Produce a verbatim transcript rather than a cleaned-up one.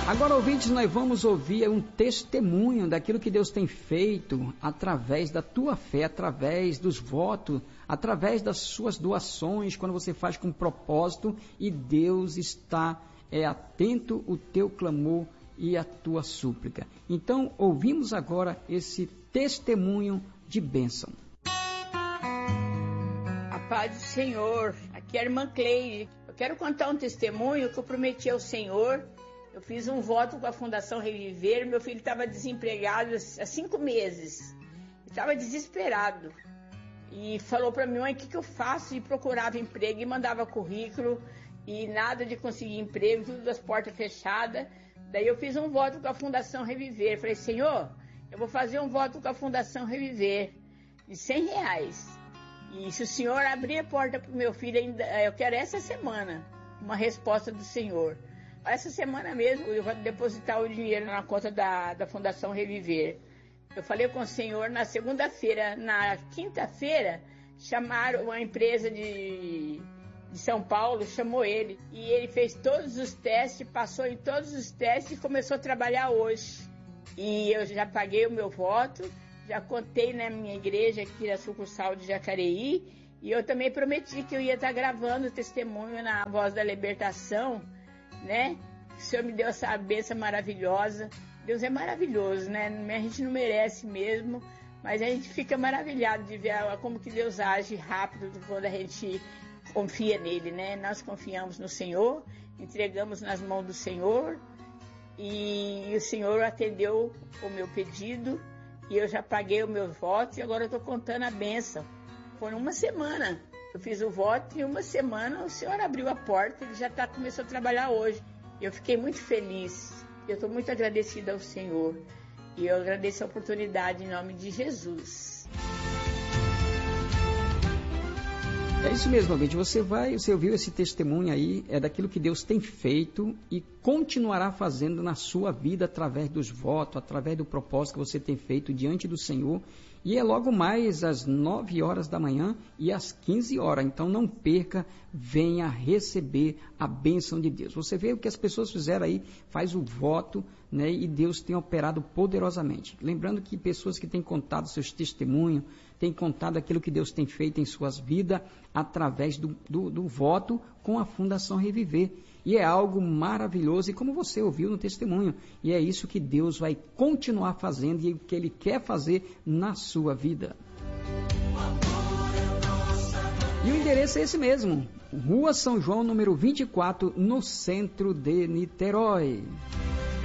Agora, ouvintes, nós vamos ouvir um testemunho daquilo que Deus tem feito através da tua fé, através dos votos, através das suas doações, quando você faz com propósito e Deus está é, atento ao teu clamor e à tua súplica. Então, ouvimos agora esse testemunho de bênção. A paz do Senhor, aqui é a irmã Cleide. Eu quero contar um testemunho que eu prometi ao Senhor. Eu fiz um voto com a Fundação Reviver, meu filho estava desempregado há cinco meses, estava desesperado, e falou para mim, mãe, o que, que eu faço? E procurava emprego, e mandava currículo, e nada de conseguir emprego, tudo das portas fechadas. Daí eu fiz um voto com a Fundação Reviver, falei, Senhor, eu vou fazer um voto com a Fundação Reviver, de cem reais, e se o Senhor abrir a porta para o meu filho, ainda, eu quero essa semana, uma resposta do Senhor. Essa semana mesmo eu vou depositar o dinheiro na conta da, da Fundação Reviver. Eu falei com o Senhor na segunda-feira. Na quinta-feira, chamaram uma empresa de, de São Paulo, chamou ele. E ele fez todos os testes, passou em todos os testes e começou a trabalhar hoje. E eu já paguei o meu voto, já contei na minha igreja aqui na sucursal de Jacareí. E eu também prometi que eu ia estar gravando o testemunho na Voz da Libertação, né? O Senhor me deu essa bênção maravilhosa. Deus é maravilhoso, né? A gente não merece mesmo, mas a gente fica maravilhado de ver como que Deus age rápido quando a gente confia nele, né? Nós confiamos no Senhor, entregamos nas mãos do Senhor e o Senhor atendeu o meu pedido e eu já paguei o meu voto e agora eu estou contando a bênção. Foi uma semana. Eu fiz o voto e uma semana o Senhor abriu a porta, ele já tá, começou a trabalhar hoje. Eu fiquei muito feliz, eu estou muito agradecida ao Senhor. E eu agradeço a oportunidade em nome de Jesus. É isso mesmo, ouvinte. Você vai, você ouviu esse testemunho aí, é daquilo que Deus tem feito e continuará fazendo na sua vida através dos votos, através do propósito que você tem feito diante do Senhor. E é logo mais às nove horas da manhã e às quinze horas. Então não perca, venha receber a bênção de Deus. Você vê o que as pessoas fizeram aí, faz o voto, né, e Deus tem operado poderosamente. Lembrando que pessoas que têm contado seus testemunhos, têm contado aquilo que Deus tem feito em suas vidas através do, do, do voto com a Fundação Reviver. E é algo maravilhoso, e como você ouviu no testemunho, e é isso que Deus vai continuar fazendo e o que Ele quer fazer na sua vida. E o endereço é esse mesmo, Rua São João, número vinte e quatro, no centro de Niterói.